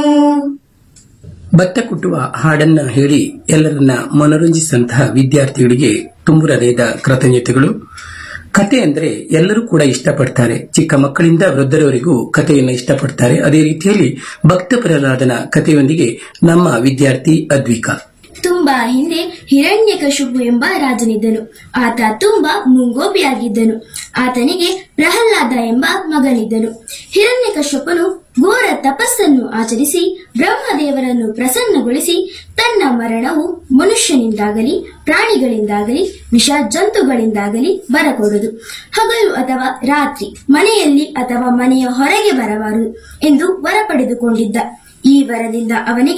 ಭತ್ತ ಕುಟ್ಟುವ ಹಾಡನ್ನ ಹೇಳಿ ಎಲ್ಲರನ್ನ ಮನೋರಂಜಿಸಿದಂತಹ ವಿದ್ಯಾರ್ಥಿಗಳಿಗೆ ತುಂಬುರದೇದ ಕೃತಜ್ಞತೆಗಳು. ಕತೆ ಅಂದ್ರೆ ಎಲ್ಲರೂ ಕೂಡ ಇಷ್ಟಪಡ್ತಾರೆ. ಚಿಕ್ಕ ಮಕ್ಕಳಿಂದ ವೃದ್ಧರವರೆಗೂ ಕಥೆಯನ್ನು ಇಷ್ಟಪಡ್ತಾರೆ. ಅದೇ ರೀತಿಯಲ್ಲಿ ಭಕ್ತ ಪ್ರಹ್ಲಾದನ ಕಥೆಯೊಂದಿಗೆ ನಮ್ಮ ವಿದ್ಯಾರ್ಥಿ ಅದ್ವಿಕಾ. ತುಂಬಾ ಹಿಂದೆ ಹಿರಣ್ಯಕಶಿಪು ಎಂಬ ರಾಜನಿದ್ದನು. ಆತ ತುಂಬಾ ಮುಂಗೋಪಿಯಾಗಿದ್ದನು. ಆತನಿಗೆ ಪ್ರಹ್ಲಾದ ಎಂಬ ಮಗನಿದ್ದನು. ಹಿರಣ್ಯಕಶಿಪನು ಘೋರ ತಪಸ್ಸನ್ನು ಆಚರಿಸಿ ಬ್ರಹ್ಮದೇವರನ್ನು ಪ್ರಸನ್ನಗೊಳಿಸಿ ತನ್ನ ಮರಣವು ಮನುಷ್ಯನಿಂದಾಗಲಿ ಪ್ರಾಣಿಗಳಿಂದಾಗಲಿ ವಿಷ ಜಂತುಗಳಿಂದಾಗಲಿ ಬರಕೂಡದು, ಹಗಲು ಅಥವಾ ರಾತ್ರಿ ಮನೆಯಲ್ಲಿ ಅಥವಾ ಮನೆಯ ಹೊರಗೆ ಬರಬಾರದು ಎಂದು ವರ ಪಡೆದುಕೊಂಡಿದ್ದ. ಈ ವರದಿಂದ ಅವನಿಗೆ